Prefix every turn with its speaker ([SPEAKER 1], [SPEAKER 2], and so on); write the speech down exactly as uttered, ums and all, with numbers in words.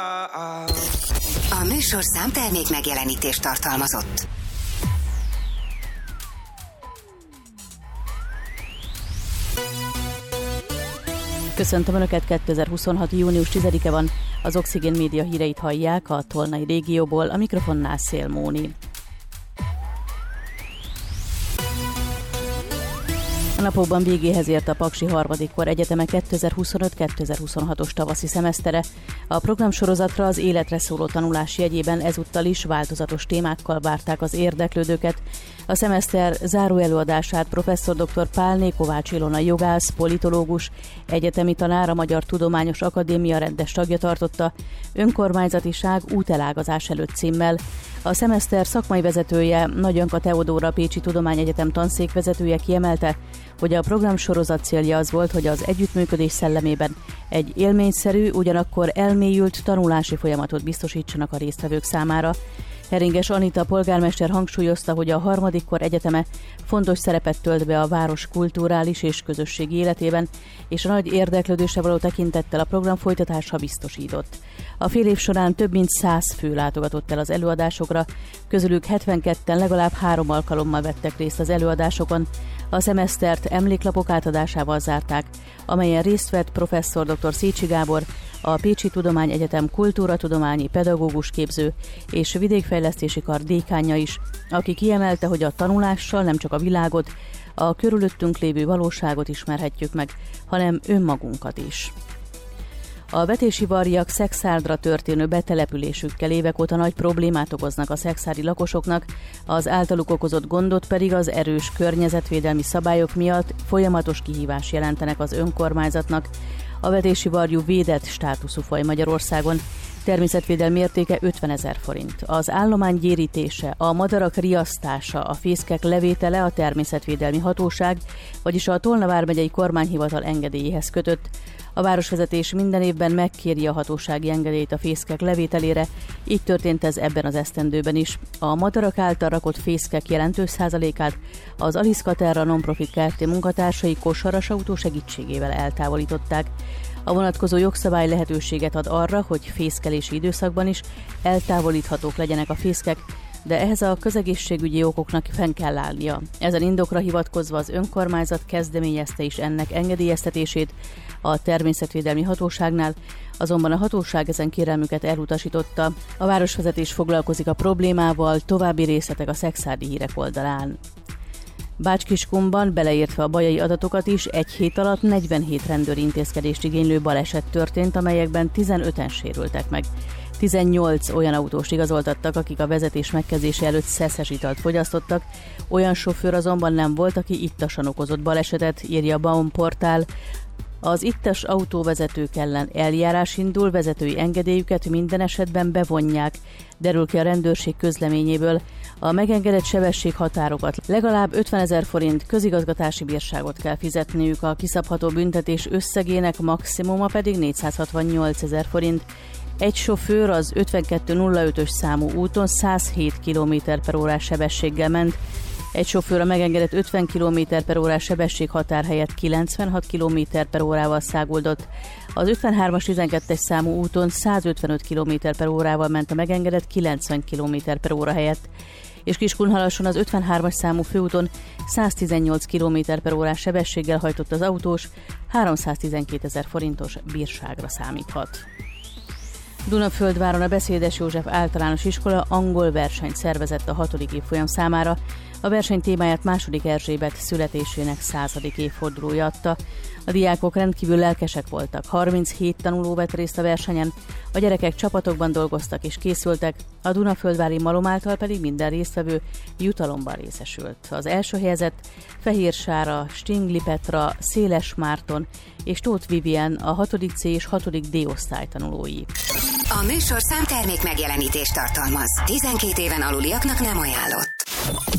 [SPEAKER 1] A műsorszám termék megjelenítést tartalmazott.
[SPEAKER 2] Köszöntöm Önöket, kétezer-huszonhat. június tizedike van, az Oxigén Média híreit hallják a Tolnai régióból, a mikrofonnál Szél Móni. A napokban végéhez ért a Paksi harmadik kor egyeteme kétezer-huszonöt kétezer-huszonhatos tavaszi szemesztere. A programsorozatra az életre szóló tanulás jegyében ezúttal is változatos témákkal várták az érdeklődőket. A szemeszter záró előadását professzor dr. Pálné Kovács Ilona jogász, politológus, egyetemi tanár, a Magyar Tudományos Akadémia rendes tagja tartotta, önkormányzatiság útelágazás előtt címmel. A szemeszter szakmai vezetője, Nagy Anka Teodóra Pécsi Tudományegyetem tanszékvezetője kiemelte, hogy a programsorozat célja az volt, hogy az együttműködés szellemében egy élményszerű, ugyanakkor elmélyült tanulási folyamatot biztosítsanak a résztvevők számára. Heringes Anita polgármester hangsúlyozta, hogy a harmadik kor egyeteme fontos szerepet tölt be a város kulturális és közösségi életében, és a nagy érdeklődésre való tekintettel a program folytatása biztosított. A fél év során több mint száz fő látogatott el az előadásokra, közülük hetvenketten legalább három alkalommal vettek részt az előadásokon. A szemesztert emléklapok átadásával zárták, amelyen részt vett professzor dr. Szécsi Gábor, a Pécsi Tudományegyetem kultúratudományi pedagógus képző és vidékfejlesztési kar dékánja is, aki kiemelte, hogy a tanulással nem csak a világot, a körülöttünk lévő valóságot ismerhetjük meg, hanem önmagunkat is. A vetési varjak Szexárdra történő betelepülésükkel évek óta nagy problémát okoznak a szexárdi lakosoknak, az általuk okozott gondot pedig az erős környezetvédelmi szabályok miatt folyamatos kihívás jelentenek az önkormányzatnak. A vetési varjú védett státuszú faj Magyarországon, természetvédelmi értéke ötvenezer forint. Az állomány gyérítése, a madarak riasztása, a fészkek levétele a természetvédelmi hatóság, vagyis a Tolna vármegyei kormányhivatal engedélyéhez kötött. A városvezetés minden évben megkéri a hatósági engedélyt a fészkek levételére, így történt ez ebben az esztendőben is. A madarak által rakott fészkek jelentős százalékát az Aliszka Terra Nonprofit Kft. Munkatársai kosaras autó segítségével eltávolították. A vonatkozó jogszabály lehetőséget ad arra, hogy fészkelési időszakban is eltávolíthatók legyenek a fészkek, de ehhez a közegészségügyi okoknak fenn kell állnia. Ezen indokra hivatkozva az önkormányzat kezdeményezte is ennek engedélyeztetését a természetvédelmi hatóságnál, azonban a hatóság ezen kérelmüket elutasította. A városvezetés foglalkozik a problémával, további részletek a Szexárdi Hírek oldalán. Bács-Kiskunban, beleértve a bajai adatokat is, egy hét alatt negyvenhét rendőri intézkedést igénylő baleset történt, amelyekben tizenöten sérültek meg. tizennyolc olyan autós igazoltattak, akik a vezetés megkezdése előtt szeszes italt fogyasztottak, olyan sofőr azonban nem volt, aki ittasan okozott balesetet, írja a Baum portál. Az ittas autóvezetők ellen eljárás indul, vezetői engedélyüket minden esetben bevonják, derül ki a rendőrség közleményéből. A megengedett sebességhatárokat legalább ötvenezer forint közigazgatási bírságot kell fizetniük, a kiszabható büntetés összegének maximuma pedig négyszázhatvannyolcezer forint. Egy sofőr az ötvenkettő nulla ötös számú úton száz hét kilométer per órás sebességgel ment. Egy sofőr a megengedett ötven kilométer per órás sebességhatár helyett kilencvenhat kilométer per órával száguldott. Az ötvenhármas tizenkettes számú úton százötvenöt kilométer per órával ment a megengedett kilencven kilométer per óra helyett. És Kiskunhalason az ötvenhármas számú főúton száztizennyolc kilométer per órás sebességgel hajtott az autós, háromszáztizenkétezer forintos bírságra számíthat. Dunaföldváron a Beszédes József Általános Iskola angol versenyt szervezett a hatodik évfolyam számára. A verseny témáját második Erzsébet születésének századik évfordulója adta. A diákok rendkívül lelkesek voltak, harminchét tanuló vett részt a versenyen, a gyerekek csapatokban dolgoztak és készültek, a Dunaföldvári Malom által pedig minden résztvevő jutalomban részesült. Az első helyezett Fehér Sára, Stingli Petra, Széles Márton és Tóth Vivien a hatodik C és hatodik D osztály tanulói.
[SPEAKER 1] A műsorszám termék megjelenítést tartalmaz. tizenkét éven aluliaknak nem ajánlott.